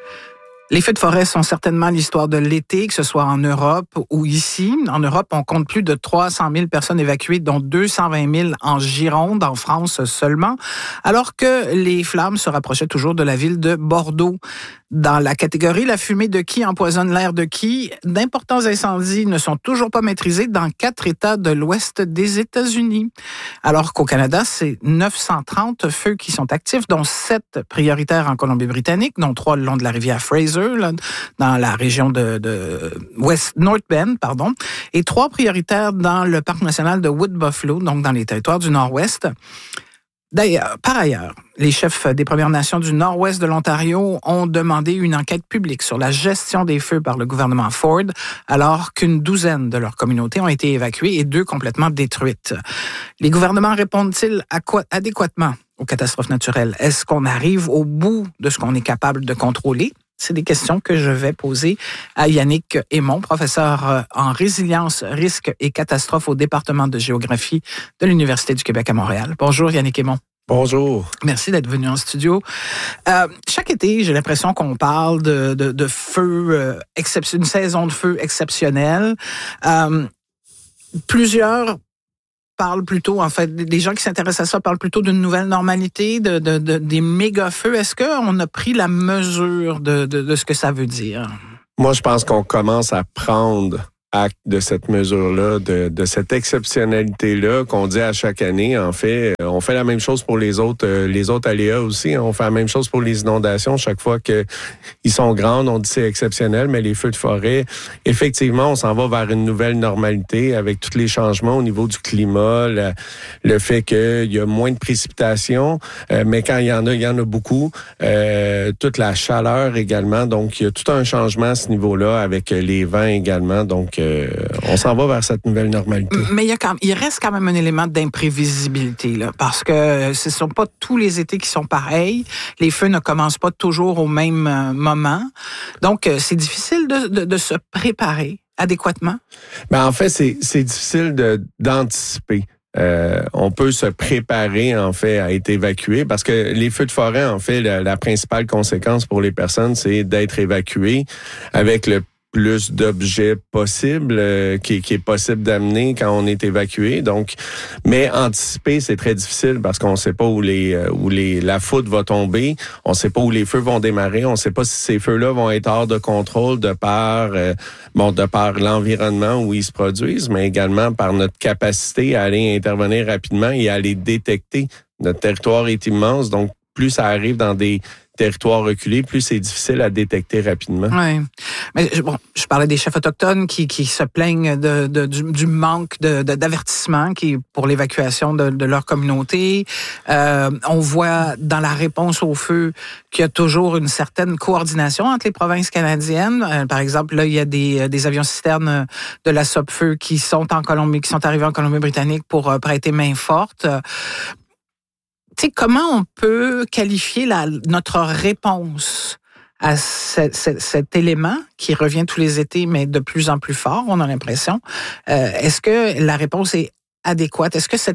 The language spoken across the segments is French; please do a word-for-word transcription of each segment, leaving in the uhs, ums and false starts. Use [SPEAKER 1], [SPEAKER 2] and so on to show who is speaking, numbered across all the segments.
[SPEAKER 1] Les feux de forêt sont certainement l'histoire de l'été, que ce soit en Europe ou ici. En Europe, on compte plus de trois cent mille personnes évacuées, dont deux cent vingt mille en Gironde, en France seulement, alors que les flammes se rapprochaient toujours de la ville de Bordeaux. Dans la catégorie « La fumée de qui empoisonne l'air de qui », d'importants incendies ne sont toujours pas maîtrisés dans quatre États de l'ouest des États-Unis. Alors qu'au Canada, c'est neuf cent trente feux qui sont actifs, dont sept prioritaires en Colombie-Britannique, dont trois le long de la rivière Fraser, là, dans la région de, de West North Bend, pardon, et trois prioritaires dans le parc national de Wood Buffalo, donc dans les territoires du Nord-Ouest. D'ailleurs, par ailleurs, les chefs des Premières Nations du Nord-Ouest de l'Ontario ont demandé une enquête publique sur la gestion des feux par le gouvernement Ford, alors qu'une douzaine de leurs communautés ont été évacuées et deux complètement détruites. Les gouvernements répondent-ils adéquatement aux catastrophes naturelles? Est-ce qu'on arrive au bout de ce qu'on est capable de contrôler? C'est des questions que je vais poser à Yannick Hémon, professeur en résilience, risques et catastrophes au département de géographie de l'Université du Québec à Montréal. Bonjour Yannick Hémon.
[SPEAKER 2] Bonjour.
[SPEAKER 1] Merci d'être venu en studio. Euh, chaque été, j'ai l'impression qu'on parle de, de, de feu, euh, excep- une saison de feu exceptionnelle. Euh, plusieurs parlent plutôt, en fait, les gens qui s'intéressent à ça parlent plutôt d'une nouvelle normalité, de, de, de, des méga-feux. Est-ce qu'on a pris la mesure de, de, de ce que ça veut dire?
[SPEAKER 2] Moi, je pense qu'on commence à prendre acte de cette mesure-là, de, de cette exceptionnalité-là qu'on dit à chaque année. En fait, on fait la même chose pour les autres, les autres aléas aussi. On fait la même chose pour les inondations. Chaque fois que ils sont grands, on dit c'est exceptionnel, mais les feux de forêt, effectivement, on s'en va vers une nouvelle normalité avec tous les changements au niveau du climat, le, le fait qu'il y a moins de précipitations, euh, mais quand il y en a, il y en a beaucoup. Euh, toute la chaleur également. Donc, il y a tout un changement à ce niveau-là avec les vents également. Donc, Euh, on s'en va vers cette nouvelle normalité.
[SPEAKER 1] Mais il, y a quand, il reste quand même un élément d'imprévisibilité, là, parce que ce ne sont pas tous les étés qui sont pareils. Les feux ne commencent pas toujours au même euh, moment. Donc, euh, c'est difficile de, de, de se préparer adéquatement.
[SPEAKER 2] Ben, en fait, c'est, c'est difficile de, d'anticiper. Euh, on peut se préparer, en fait, à être évacué parce que les feux de forêt, en fait, la, la principale conséquence pour les personnes, c'est d'être évacué avec le plus d'objets possibles euh, qui, qui est possible d'amener quand on est évacué. Donc, mais anticiper, c'est très difficile parce qu'on ne sait pas où les où les la foudre va tomber, on ne sait pas où les feux vont démarrer, on ne sait pas si ces feux-là vont être hors de contrôle de par euh, bon de par l'environnement où ils se produisent, mais également par notre capacité à aller intervenir rapidement et à les détecter. Notre territoire est immense, donc plus ça arrive dans des territoires reculés, plus c'est difficile à détecter rapidement.
[SPEAKER 1] Oui. Mais bon, je parlais des chefs autochtones qui, qui se plaignent de, de, du, du manque de, de, d'avertissement qui pour l'évacuation de, de leur communauté. Euh, on voit dans la réponse au feu qu'il y a toujours une certaine coordination entre les provinces canadiennes. Euh, par exemple, là, il y a des, des avions-citernes de la Sopfeu qui sont en Colombie, qui sont arrivés en Colombie-Britannique pour prêter main forte. Tu sais, comment on peut qualifier la, notre réponse à ce, ce, cet élément qui revient tous les étés, mais de plus en plus fort, on a l'impression. Euh, est-ce que la réponse est adéquate? Est-ce que cette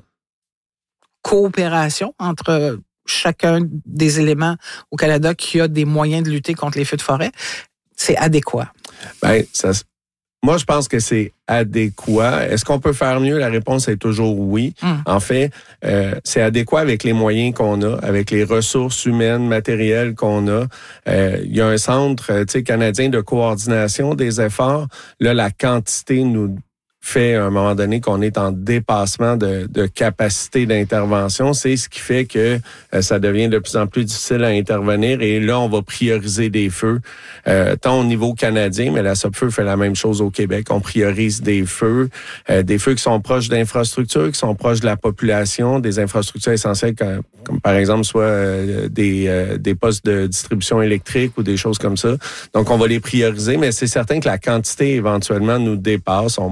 [SPEAKER 1] coopération entre chacun des éléments au Canada qui a des moyens de lutter contre les feux de forêt, c'est adéquat?
[SPEAKER 2] Ben, ça Moi, je pense que c'est adéquat. Est-ce qu'on peut faire mieux? La réponse est toujours oui. Mm. En fait, euh, c'est adéquat avec les moyens qu'on a, avec les ressources humaines, matérielles qu'on a. Euh, il y a un centre, tu sais, canadien de coordination des efforts. Là, la quantité nous fait à un moment donné qu'on est en dépassement de, de capacité d'intervention. C'est ce qui fait que euh, ça devient de plus en plus difficile à intervenir et là, on va prioriser des feux, euh, tant au niveau canadien, mais la Sopfeu fait la même chose au Québec. On priorise des feux, euh, des feux qui sont proches d'infrastructures, qui sont proches de la population, des infrastructures essentielles comme, comme par exemple soit euh, des, euh, des postes de distribution électrique ou des choses comme ça. Donc, on va les prioriser, mais c'est certain que la quantité éventuellement nous dépasse. On manque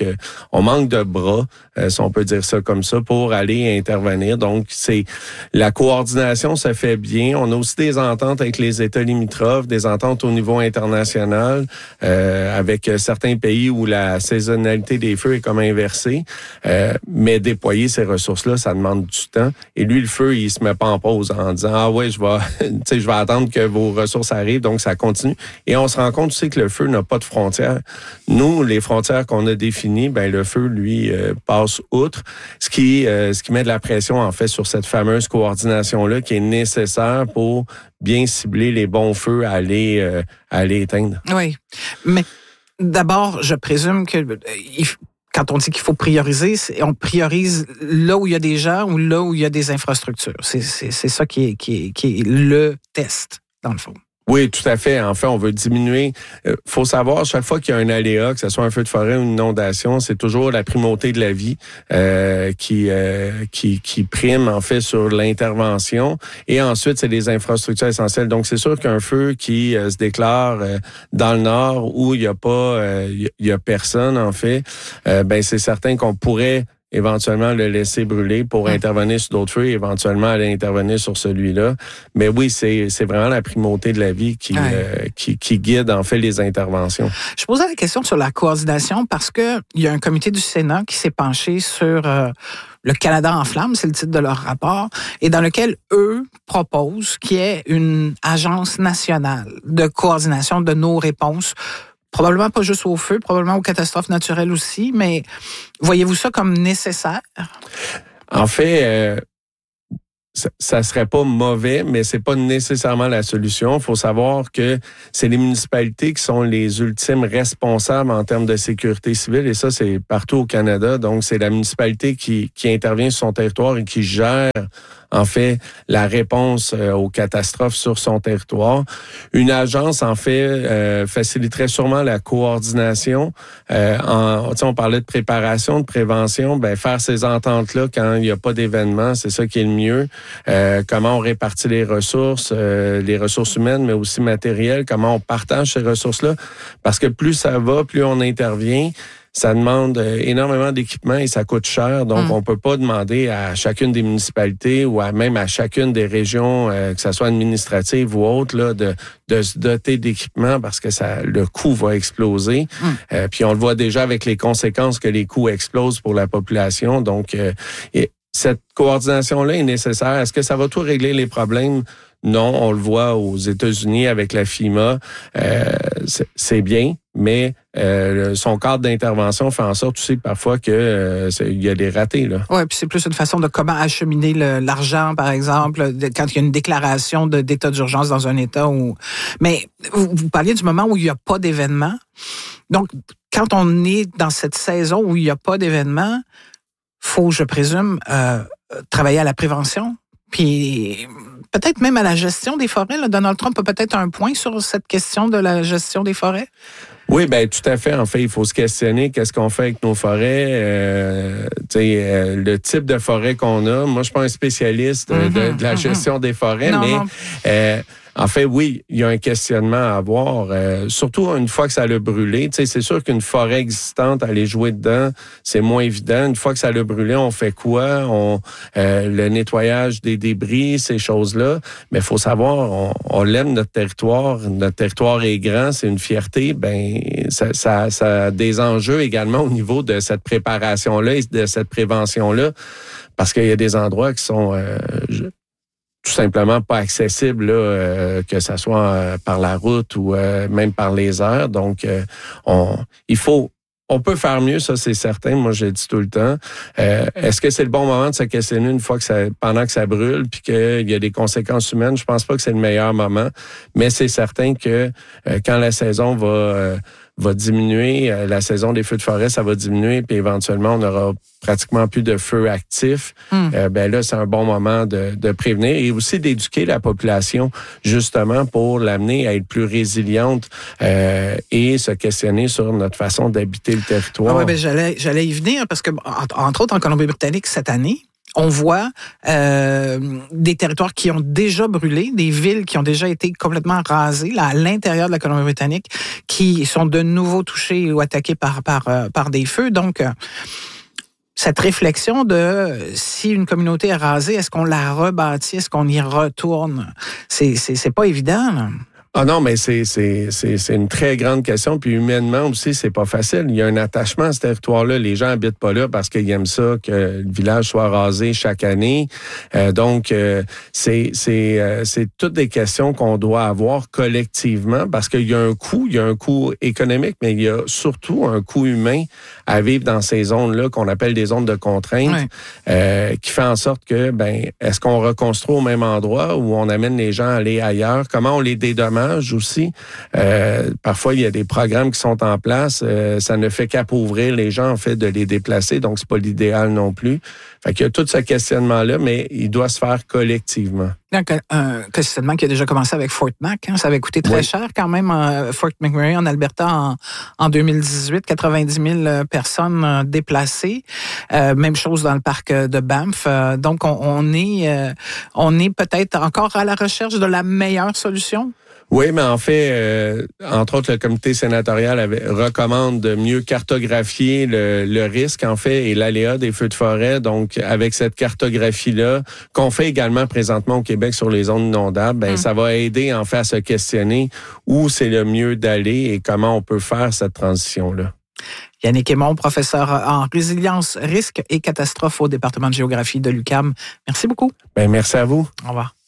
[SPEAKER 2] euh, on manque de bras, euh, si on peut dire ça comme ça, pour aller intervenir. Donc, c'est la coordination se fait bien. On a aussi des ententes avec les États limitrophes, des ententes au niveau international, euh, avec certains pays où la saisonnalité des feux est comme inversée. Euh, mais déployer ces ressources-là, ça demande du temps. Et lui, le feu, il se met pas en pause en disant « Ah ouais, je vais, tu sais, je vais attendre que vos ressources arrivent. » Donc, ça continue. Et on se rend compte aussi que le feu n'a pas de frontières. Nous, les frontières qu'on a définies, ben le feu, lui, euh, passe outre. Ce qui, euh, ce qui met de la pression, en fait, sur cette fameuse coordination-là qui est nécessaire pour bien cibler les bons feux à aller, euh, à aller éteindre.
[SPEAKER 1] Oui. Mais d'abord, je présume que quand on dit qu'il faut prioriser, on priorise là où il y a des gens ou là où il y a des infrastructures. C'est, c'est, c'est ça qui est, qui est, qui est le test, dans le fond.
[SPEAKER 2] Oui, tout à fait. En fait, on veut diminuer. Il euh, faut savoir, chaque fois qu'il y a un aléa, que ce soit un feu de forêt ou une inondation, c'est toujours la primauté de la vie euh, qui, euh, qui qui prime, en fait, sur l'intervention. Et ensuite, c'est les infrastructures essentielles. Donc, c'est sûr qu'un feu qui euh, se déclare euh, dans le nord où il n'y a pas, euh, il y a personne, en fait, euh, ben c'est certain qu'on pourrait éventuellement le laisser brûler pour intervenir sur d'autres feux et éventuellement aller intervenir sur celui-là. Mais oui, c'est c'est vraiment la primauté de la vie qui, ouais. euh, qui qui guide en fait les interventions.
[SPEAKER 1] Je posais la question sur la coordination parce que il y a un comité du Sénat qui s'est penché sur euh, le Canada en flammes, c'est le titre de leur rapport, et dans lequel eux proposent qu'il y ait une agence nationale de coordination de nos réponses. Probablement pas juste au feu, probablement aux catastrophes naturelles aussi, mais voyez-vous ça comme nécessaire?
[SPEAKER 2] En fait, euh, ça, ça serait pas mauvais, mais c'est pas nécessairement la solution. Il faut savoir que c'est les municipalités qui sont les ultimes responsables en termes de sécurité civile, et ça, c'est partout au Canada. Donc, c'est la municipalité qui, qui intervient sur son territoire et qui gère en fait, la réponse euh, aux catastrophes sur son territoire. Une agence, en fait, euh, faciliterait sûrement la coordination. Euh, en, on parlait de préparation, de prévention. Ben, faire ces ententes-là quand il n'y a pas d'événement, c'est ça qui est le mieux. Euh, comment on répartit les ressources, euh, les ressources humaines, mais aussi matérielles. Comment on partage ces ressources-là. Parce que plus ça va, plus on intervient. Ça demande énormément d'équipement et ça coûte cher. Donc, mmh. on peut pas demander à chacune des municipalités ou à même à chacune des régions, euh, que ça soit administrative ou autre, là, de, de se doter d'équipement parce que ça, le coût va exploser. Mmh. Euh, puis, on le voit déjà avec les conséquences que les coûts explosent pour la population. Donc, euh, et cette coordination-là est nécessaire. Est-ce que ça va tout régler les problèmes? Non, on le voit aux États-Unis avec la FEMA. Euh, c'est, c'est bien, mais euh, son cadre d'intervention fait en sorte aussi parfois que euh, il y a des ratés là.
[SPEAKER 1] Oui, puis c'est plus une façon de comment acheminer le, l'argent, par exemple, de, quand il y a une déclaration de, d'état d'urgence dans un État. Où... Mais vous, vous parliez du moment où il n'y a pas d'événement. Donc, quand on est dans cette saison où il n'y a pas d'événement, faut, je présume, euh, travailler à la prévention. Puis peut-être même à la gestion des forêts. Là. Donald Trump a peut-être un point sur cette question de la gestion des forêts.
[SPEAKER 2] Oui, ben tout à fait. En fait, il faut se questionner qu'est-ce qu'on fait avec nos forêts. Euh, tu sais, euh, le type de forêt qu'on a. Moi, je suis pas un spécialiste mm-hmm, de, de la gestion mm-hmm. des forêts, non, mais non. Euh, en fait, oui, il y a un questionnement à avoir. Euh, surtout une fois que ça l'a brûlé. Tu sais, c'est sûr qu'une forêt existante, aller jouer dedans, c'est moins évident. Une fois que ça l'a brûlé, on fait quoi? On euh, le nettoyage des débris, ces choses-là. Mais il faut savoir, on, on l'aime notre territoire. Notre territoire est grand, c'est une fierté. Ben, ça, ça, ça a des enjeux également au niveau de cette préparation-là et de cette prévention-là, parce qu'il y a des endroits qui sont euh, tout simplement pas accessibles, là, euh, que ça soit euh, par la route ou euh, même par les airs. Donc, euh, on, il faut, on peut faire mieux, ça c'est certain. Moi, je le dis tout le temps. Euh, est-ce que c'est le bon moment de se questionner une fois que ça, pendant que ça brûle, puis qu'il y a des conséquences humaines? Je pense pas que c'est le meilleur moment, mais c'est certain que euh, quand la saison va euh, va diminuer, euh, la saison des feux de forêt, ça va diminuer, puis éventuellement, on aura pratiquement plus de feux actifs. Mm. Euh, ben là, c'est un bon moment de, de prévenir et aussi d'éduquer la population, justement, pour l'amener à être plus résiliente euh, et se questionner sur notre façon d'habiter le territoire.
[SPEAKER 1] Ah oui, ben j'allais, j'allais y venir parce que, entre autres, en Colombie-Britannique, cette année, On voit euh, des territoires qui ont déjà brûlé, des villes qui ont déjà été complètement rasées là, à l'intérieur de la Colombie-Britannique, qui sont de nouveau touchées ou attaquées par par euh, par des feux. Donc euh, cette réflexion de si une communauté est rasée, est-ce qu'on la rebâtit, est-ce qu'on y retourne? C'est c'est c'est pas évident, là.
[SPEAKER 2] Ah non, mais c'est, c'est, c'est, c'est une très grande question. Puis humainement aussi, c'est pas facile. Il y a un attachement à ce territoire-là. Les gens habitent pas là parce qu'ils aiment ça, que le village soit rasé chaque année. Euh, donc, euh, c'est, c'est, euh, c'est toutes des questions qu'on doit avoir collectivement parce qu'il y a un coût, il y a un coût économique, mais il y a surtout un coût humain à vivre dans ces zones-là qu'on appelle des zones de contrainte, oui. euh, qui fait en sorte que, ben, est-ce qu'on reconstruit au même endroit ou on amène les gens à aller ailleurs? Comment on les dédommage aussi? Euh, parfois, il y a des programmes qui sont en place. Euh, ça ne fait qu'appauvrir les gens, en fait, de les déplacer. Donc, c'est pas l'idéal non plus. Fait qu'il y a tout ce questionnement-là, mais il doit se faire collectivement.
[SPEAKER 1] Donc, un questionnement qui a déjà commencé avec Fort Mac. Hein, ça avait coûté très oui. cher quand même, euh, Fort McMurray en Alberta en, en deux mille dix-huit, quatre-vingt-dix mille personnes euh, déplacées. Euh, même chose dans le parc de Banff. Euh, donc, on, on est, euh, on est peut-être encore à la recherche de la meilleure solution.
[SPEAKER 2] Oui, mais en fait, euh, entre autres, le comité sénatorial avait, recommande de mieux cartographier le, le risque, en fait, et l'aléa des feux de forêt. Donc, avec cette cartographie-là, qu'on fait également présentement au Québec sur les zones inondables, ben, mmh. ça va aider, en fait, à se questionner où c'est le mieux d'aller et comment on peut faire cette transition-là.
[SPEAKER 1] Yannick Aymon, professeur en résilience, risque et catastrophe au département de géographie de l'U Q A M. Merci beaucoup.
[SPEAKER 2] Ben, merci à vous.
[SPEAKER 1] Au revoir.